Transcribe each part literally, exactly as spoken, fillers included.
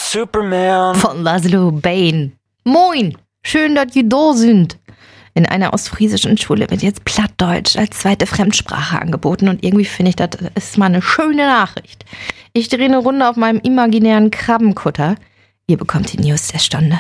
Superman von Laszlo Bane. Moin, schön, dass ihr da sind. In einer ostfriesischen Schule wird jetzt Plattdeutsch als zweite Fremdsprache angeboten und irgendwie finde ich, das ist mal eine schöne Nachricht. Ich drehe eine Runde auf meinem imaginären Krabbenkutter. Ihr bekommt die News der Stunde.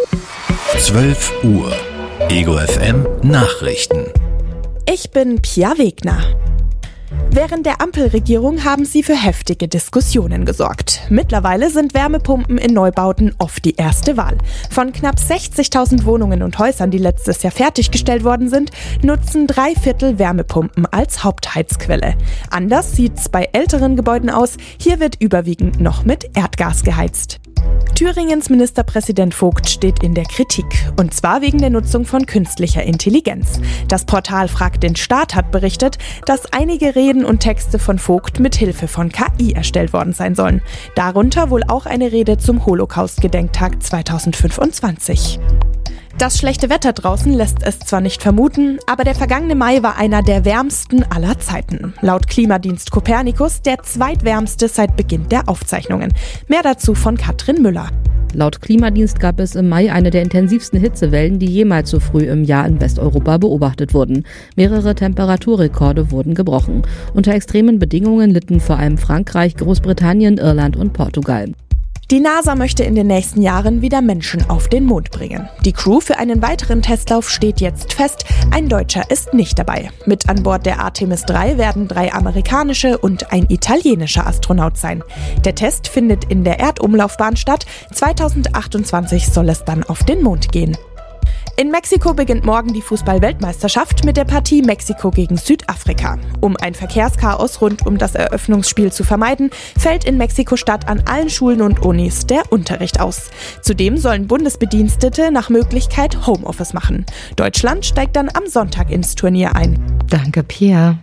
zwölf Uhr. Ego F M Nachrichten. Ich bin Pia Wegner. Während der Ampelregierung haben sie für heftige Diskussionen gesorgt. Mittlerweile sind Wärmepumpen in Neubauten oft die erste Wahl. Von knapp sechzigtausend Wohnungen und Häusern, die letztes Jahr fertiggestellt worden sind, nutzen drei Viertel Wärmepumpen als Hauptheizquelle. Anders sieht's bei älteren Gebäuden aus. Hier wird überwiegend noch mit Erdgas geheizt. Thüringens Ministerpräsident Vogt steht in der Kritik. Und zwar wegen der Nutzung von künstlicher Intelligenz. Das Portal Frag den Staat hat berichtet, dass einige Reden und Texte von Vogt mit Hilfe von K I erstellt worden sein sollen. Darunter wohl auch eine Rede zum Holocaust-Gedenktag zweitausendfünfundzwanzig. Das schlechte Wetter draußen lässt es zwar nicht vermuten, aber der vergangene Mai war einer der wärmsten aller Zeiten. Laut Klimadienst Copernicus der zweitwärmste seit Beginn der Aufzeichnungen. Mehr dazu von Katrin Müller. Laut Klimadienst gab es im Mai eine der intensivsten Hitzewellen, die jemals so früh im Jahr in Westeuropa beobachtet wurden. Mehrere Temperaturrekorde wurden gebrochen. Unter extremen Bedingungen litten vor allem Frankreich, Großbritannien, Irland und Portugal. Die NASA möchte in den nächsten Jahren wieder Menschen auf den Mond bringen. Die Crew für einen weiteren Testlauf steht jetzt fest. Ein Deutscher ist nicht dabei. Mit an Bord der Artemis drei werden drei amerikanische und ein italienischer Astronaut sein. Der Test findet in der Erdumlaufbahn statt. zweitausendachtundzwanzig soll es dann auf den Mond gehen. In Mexiko beginnt morgen die Fußball-Weltmeisterschaft mit der Partie Mexiko gegen Südafrika. Um ein Verkehrschaos rund um das Eröffnungsspiel zu vermeiden, fällt in Mexiko-Stadt an allen Schulen und Unis der Unterricht aus. Zudem sollen Bundesbedienstete nach Möglichkeit Homeoffice machen. Deutschland steigt dann am Sonntag ins Turnier ein. Danke, Pia.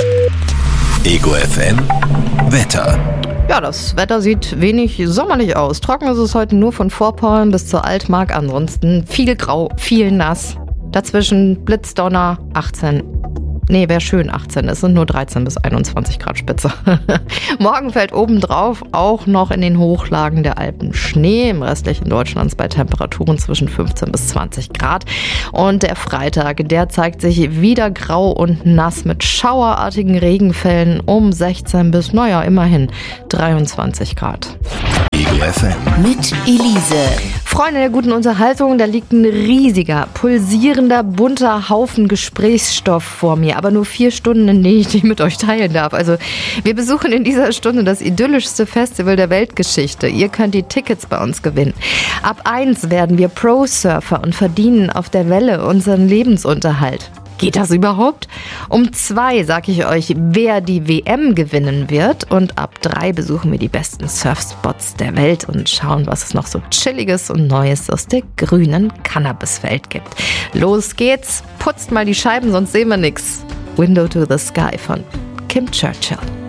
Ego F M Wetter. Ja, das Wetter sieht wenig sommerlich aus. Trocken ist es heute nur von Vorpommern bis zur Altmark. Ansonsten viel grau, viel nass. Dazwischen Blitzdonner, achtzehn. Nee, wäre schön achtzehn. Es sind nur dreizehn bis einundzwanzig Grad Spitze. Morgen fällt obendrauf auch noch in den Hochlagen der Alpen Schnee. Im restlichen Deutschlands bei Temperaturen zwischen fünfzehn bis zwanzig Grad. Und der Freitag, der zeigt sich wieder grau und nass mit schauerartigen Regenfällen um sechzehn bis, naja, immerhin dreiundzwanzig Grad. Ego F M mit Elise. Freunde der guten Unterhaltung, da liegt ein riesiger, pulsierender, bunter Haufen Gesprächsstoff vor mir. Aber nur vier Stunden, in denen ich die mit euch teilen darf. Also wir besuchen in dieser Stunde das idyllischste Festival der Weltgeschichte. Ihr könnt die Tickets bei uns gewinnen. Ab eins werden wir Pro-Surfer und verdienen auf der Welle unseren Lebensunterhalt. Geht das überhaupt? Um zwei sage ich euch, wer die W M gewinnen wird. Und ab drei besuchen wir die besten Surfspots der Welt und schauen, was es noch so Chilliges und Neues aus der grünen Cannabiswelt gibt. Los geht's, putzt mal die Scheiben, sonst sehen wir nix. Window to the Sky von Kim Churchill.